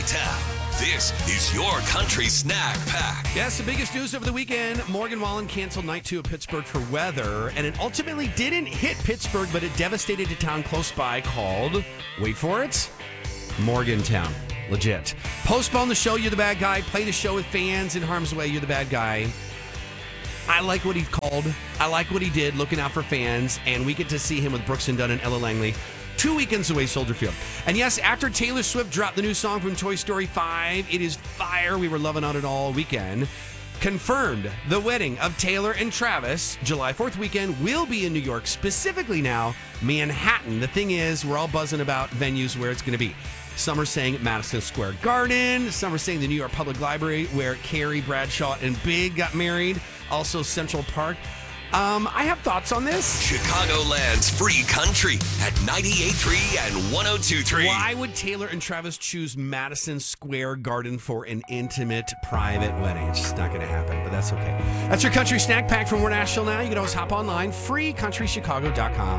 town. This is your Country Snack Pack. Yes, the biggest news over the weekend. Morgan Wallen canceled night 2 of Pittsburgh for weather, and it ultimately didn't hit Pittsburgh, but it devastated a town close by called, wait for it, Morgantown. Legit. Postpone the show, you're the bad guy. Play the show with fans in harm's way, you're the bad guy. I like what he called. I like what he did, looking out for fans, and we get to see him with Brooks and Dunn and Ella Langley 2 weekends away, Soldier Field. And yes, after Taylor Swift dropped the new song from Toy Story 5, it is fire. We were loving on it all weekend. Confirmed the wedding of Taylor and Travis, July 4th weekend, will be in New York, specifically now, Manhattan. The thing is, we're all buzzing about venues where it's going to be. Some are saying Madison Square Garden. Some are saying the New York Public Library, where Carrie Bradshaw and Big got married. Also Central Park. I have thoughts on this. Chicagoland's free country at 98.3 and 102.3. Why would Taylor and Travis choose Madison Square Garden for an intimate, private wedding? It's just not going to happen, but that's okay. That's your Country Snack Pack from We're Nashville Now. You can always hop online, freecountrychicago.com.